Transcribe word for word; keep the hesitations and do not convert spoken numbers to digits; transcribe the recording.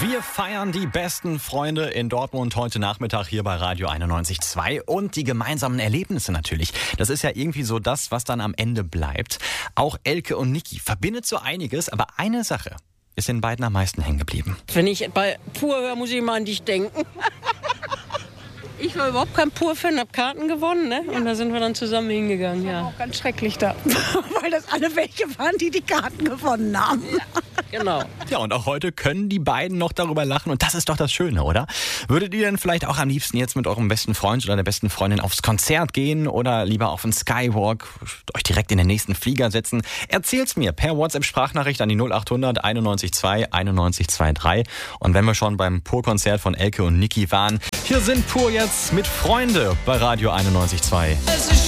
Wir feiern die besten Freunde in Dortmund heute Nachmittag hier bei Radio einundneunzig Komma zwei und die gemeinsamen Erlebnisse natürlich. Das ist ja irgendwie so das, was dann am Ende bleibt. Auch Elke und Niki verbindet so einiges, aber eine Sache ist den beiden am meisten hängen geblieben. Wenn ich bei Pur höre, muss ich immer an dich denken. Ich war überhaupt kein Pur-Fan, hab Karten gewonnen, ne? Und da sind wir dann zusammen hingegangen, ja. Auch ganz schrecklich da, weil das alle welche waren, die die Karten gewonnen haben. Ja, genau. Ja, und auch heute können die beiden noch darüber lachen und das ist doch das Schöne, oder? Würdet ihr denn vielleicht auch am liebsten jetzt mit eurem besten Freund oder der besten Freundin aufs Konzert gehen oder lieber auf den Skywalk, euch direkt in den nächsten Flieger setzen? Erzählt's mir per WhatsApp-Sprachnachricht an die null acht hundert einundneunzig Komma zwei einundneunzig Komma drei. Und wenn wir schon beim Pur-Konzert von Elke und Niki waren, hier sind Pur jetzt mit Freunde bei Radio einundneunzig Komma zwei.